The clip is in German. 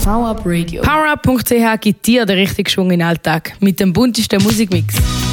Power Up Radio. PowerUp.ch gibt dir den richtigen Schwung in den Alltag mit dem buntesten Musikmix.